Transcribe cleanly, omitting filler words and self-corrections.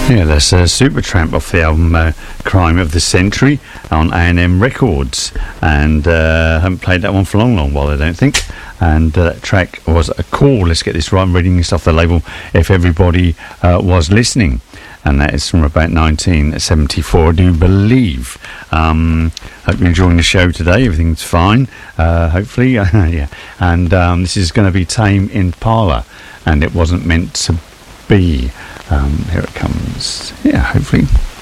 Yeah, that's Supertramp off the album Crime of the Century on A&M Records, and haven't played that one for a long while, I don't think. And that track was a call. Let's get this right. I'm reading this off the label If Everybody Was Listening, and that is from about 1974, I do believe. Hope you're enjoying the show today. Everything's fine, hopefully. Yeah. And this is going to be Tame Impala, and It Wasn't Meant to Be. Here it comes. Yeah, hopefully.